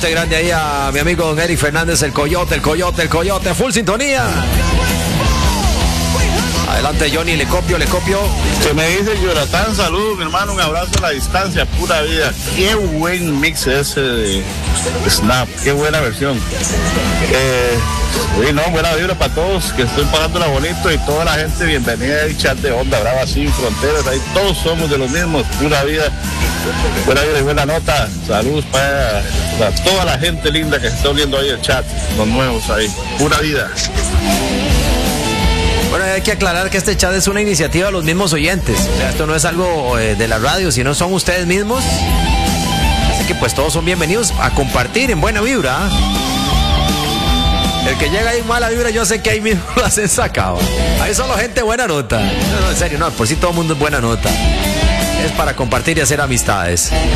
abrazote grande ahí a mi amigo don Eric Fernández, el coyote, full sintonía. Adelante, Johnny, le copio. Se me dice Jonathan, saludos, mi hermano, un abrazo a la distancia, pura vida. Qué buen mix ese de Snap, qué buena versión. Buena vibra para todos, que estoy pasándola bonito y toda la gente, bienvenida al chat de Onda Brava Sin Fronteras, ahí todos somos de los mismos, pura vida y buena nota. Saludos para toda la gente linda que se está uniendo ahí el chat, los nuevos ahí, pura vida. Bueno, hay que aclarar que este chat es una iniciativa de los mismos oyentes. O sea, esto no es algo de la radio, sino son ustedes mismos. Así que pues todos son bienvenidos a compartir en buena vibra. El que llega ahí en mala vibra, yo sé que ahí mismo lo hacen sacado. Ahí solo gente buena nota. No, en serio, no, por si todo el mundo es buena nota. Es para compartir y hacer amistades.